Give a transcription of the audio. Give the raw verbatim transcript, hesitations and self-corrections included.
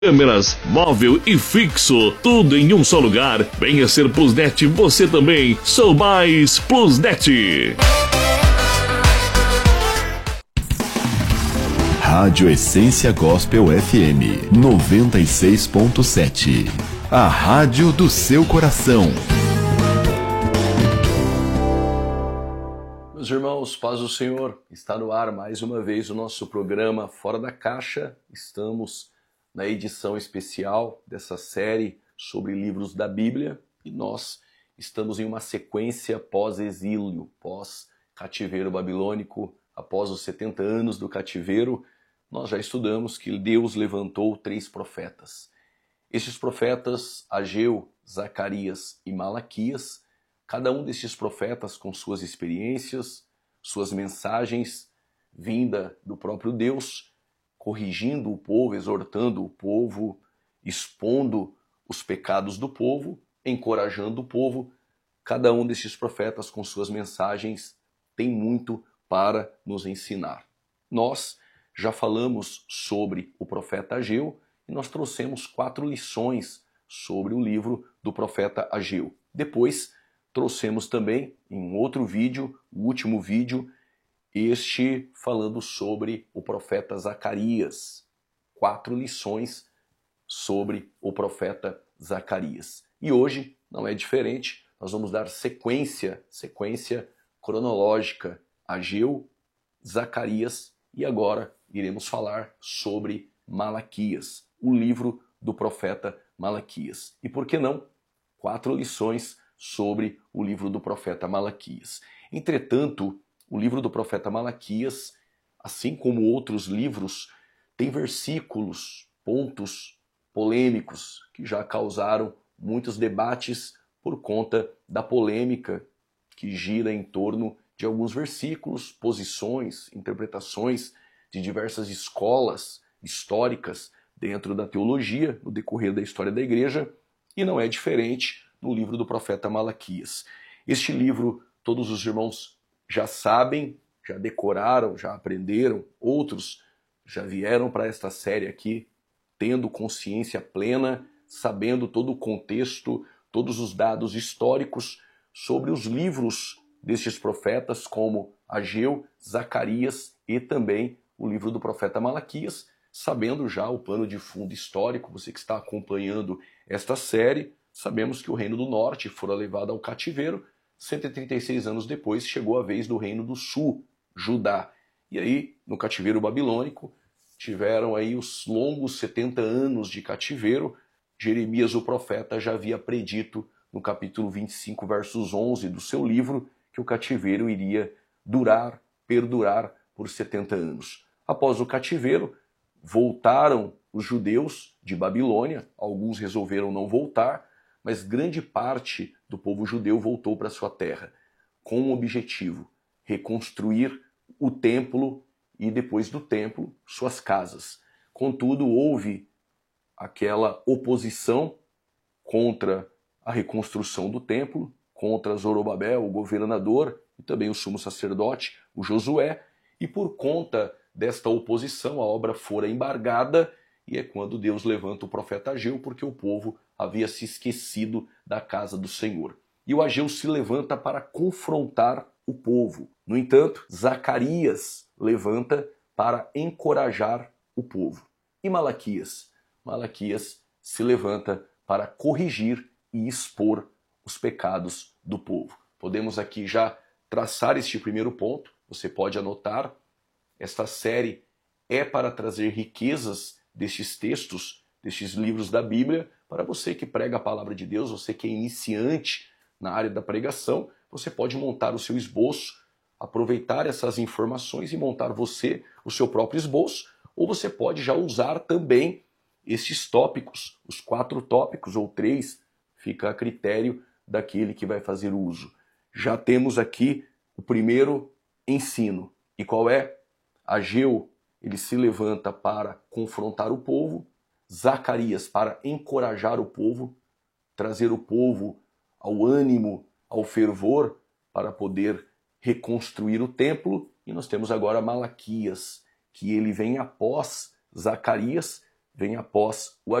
Câmeras, móvel e fixo, tudo em um só lugar. Venha ser Plusnet você também. Sou mais Plusnet. Rádio Essência Gospel F M noventa e seis ponto sete. A rádio do seu coração. Meus irmãos, paz do Senhor. Está no ar mais uma vez o nosso programa Fora da Caixa. Estamos na edição especial dessa série sobre livros da Bíblia e nós estamos em uma sequência pós-exílio, pós-cativeiro babilônico. Após os setenta anos do cativeiro, nós já estudamos que Deus levantou três profetas. Estes profetas, Ageu, Zacarias e Malaquias, cada um desses profetas com suas experiências, suas mensagens, vinda do próprio Deus, corrigindo o povo, exortando o povo, expondo os pecados do povo, encorajando o povo. Cada um desses profetas com suas mensagens tem muito para nos ensinar. Nós já falamos sobre o profeta Ageu e nós trouxemos quatro lições sobre o livro do profeta Ageu. Depois trouxemos também em um outro vídeo, o último vídeo, este falando sobre o profeta Zacarias. Quatro lições sobre o profeta Zacarias. E hoje não é diferente, nós vamos dar sequência, sequência cronológica. Ageu, Zacarias e agora iremos falar sobre Malaquias, o livro do profeta Malaquias. E por que não? Quatro lições sobre o livro do profeta Malaquias. Entretanto, o livro do profeta Malaquias, assim como outros livros, tem versículos, pontos polêmicos que já causaram muitos debates por conta da polêmica que gira em torno de alguns versículos, posições, interpretações de diversas escolas históricas dentro da teologia, no decorrer da história da igreja, e não é diferente no livro do profeta Malaquias. Este livro, todos os irmãos já sabem, já decoraram, já aprenderam, outros já vieram para esta série aqui tendo consciência plena, sabendo todo o contexto, todos os dados históricos sobre os livros destes profetas, como Ageu, Zacarias e também o livro do profeta Malaquias, sabendo já o pano de fundo histórico. Você que está acompanhando esta série, sabemos que o Reino do Norte fora levado ao cativeiro. cento e trinta e seis anos depois chegou a vez do Reino do Sul, Judá. E aí, no cativeiro babilônico, tiveram aí os longos setenta anos de cativeiro. Jeremias, o profeta, já havia predito no capítulo vinte e cinco, versos onze do seu livro, que o cativeiro iria durar, perdurar por setenta anos. Após o cativeiro, voltaram os judeus de Babilônia, alguns resolveram não voltar, mas grande parte do povo judeu voltou para sua terra, com um objetivo: reconstruir o templo e, depois do templo, suas casas. Contudo, houve aquela oposição contra a reconstrução do templo, contra Zorobabel, o governador, e também o sumo sacerdote, o Josué, e por conta desta oposição a obra fora embargada, e é quando Deus levanta o profeta Ageu, porque o povo havia se esquecido da casa do Senhor. E o Ageu se levanta para confrontar o povo. No entanto, Zacarias levanta para encorajar o povo. E Malaquias? Malaquias se levanta para corrigir e expor os pecados do povo. Podemos aqui já traçar este primeiro ponto. Você pode anotar. Esta série é para trazer riquezas destes textos, destes livros da Bíblia, para você que prega a palavra de Deus, você que é iniciante na área da pregação. Você pode montar o seu esboço, aproveitar essas informações e montar você o seu próprio esboço, ou você pode já usar também estes tópicos, os quatro tópicos ou três, fica a critério daquele que vai fazer uso. Já temos aqui o primeiro ensino. E qual é? Ageu, ele se levanta para confrontar o povo, Zacarias para encorajar o povo, trazer o povo ao ânimo, ao fervor, para poder reconstruir o templo. E nós temos agora Malaquias, que ele vem após Zacarias, vem após o